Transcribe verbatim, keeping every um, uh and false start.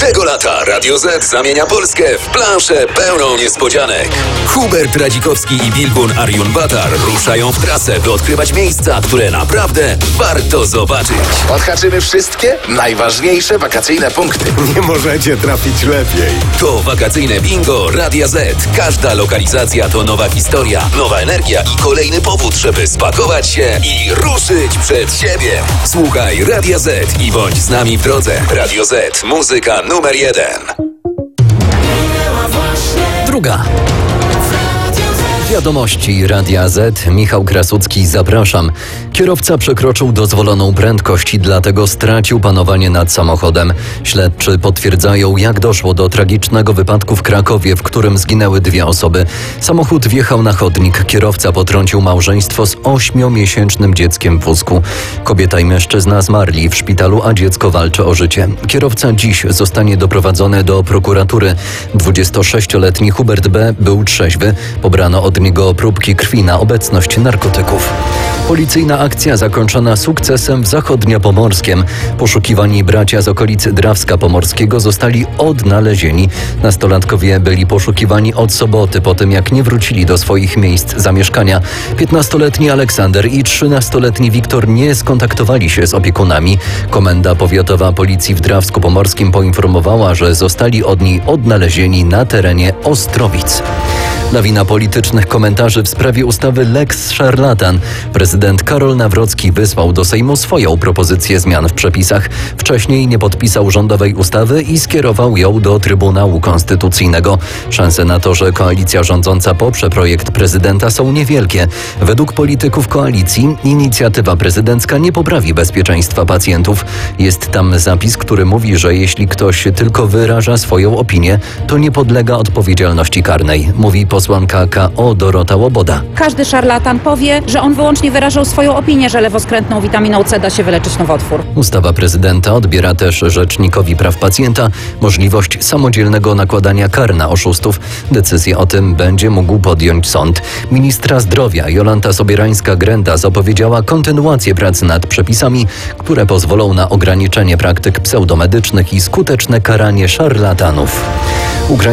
Tego lata Radio Z zamienia Polskę w planszę pełną niespodzianek. Hubert Radzikowski i Bilgun Arjun-Batar ruszają w trasę, by odkrywać miejsca, które naprawdę warto zobaczyć. Odhaczymy wszystkie najważniejsze wakacyjne punkty. Nie możecie trafić lepiej. To wakacyjne bingo Radia Z. Każda lokalizacja to nowa historia, nowa energia i kolejny powód, żeby spakować się i ruszyć przed siebie. Słuchaj Radia Z i bądź z nami w drodze. Radio Z. Muzyka numer jeden. Druga. Wiadomości Radia Z. Michał Krasucki, zapraszam. Kierowca przekroczył dozwoloną prędkość i dlatego stracił panowanie nad samochodem. Śledczy potwierdzają, jak doszło do tragicznego wypadku w Krakowie, w którym zginęły dwie osoby. Samochód wjechał na chodnik. Kierowca potrącił małżeństwo z ośmiomiesięcznym dzieckiem w wózku. Kobieta i mężczyzna zmarli w szpitalu, a dziecko walczy o życie. Kierowca dziś zostanie doprowadzony do prokuratury. dwudziestosześcioletni Hubert B. był trzeźwy. Pobrano od niego próbki krwi na obecność narkotyków. Policyjna akcja zakończona sukcesem w Zachodniopomorskiem. Poszukiwani bracia z okolicy Drawska Pomorskiego zostali odnalezieni. Nastolatkowie byli poszukiwani od soboty po tym, jak nie wrócili do swoich miejsc zamieszkania. piętnastoletni Aleksander i trzynastoletni Wiktor nie skontaktowali się z opiekunami. Komenda Powiatowa Policji w Drawsku Pomorskim poinformowała, że zostali od niej odnalezieni na terenie Ostrowic. Lawina politycznych komentarzy w sprawie ustawy Lex Szarlatan. Prezydent Karol Nawrocki wysłał do Sejmu swoją propozycję zmian w przepisach. Wcześniej nie podpisał rządowej ustawy i skierował ją do Trybunału Konstytucyjnego. Szanse na to, że koalicja rządząca poprze projekt prezydenta, są niewielkie. Według polityków koalicji inicjatywa prezydencka nie poprawi bezpieczeństwa pacjentów. Jest tam zapis, który mówi, że jeśli ktoś tylko wyraża swoją opinię, to nie podlega odpowiedzialności karnej, mówi posłanka K O Dorota Łoboda. Każdy szarlatan powie, że on wyłącznie wyrażał swoją opinię, że lewoskrętną witaminą C da się wyleczyć nowotwór. Ustawa prezydenta odbiera też Rzecznikowi Praw Pacjenta możliwość samodzielnego nakładania kar na oszustów. Decyzję o tym będzie mógł podjąć sąd. Ministra zdrowia Jolanta Sobierańska-Grenda zapowiedziała kontynuację prac nad przepisami, które pozwolą na ograniczenie praktyk pseudomedycznych i skuteczne karanie szarlatanów. Ukra-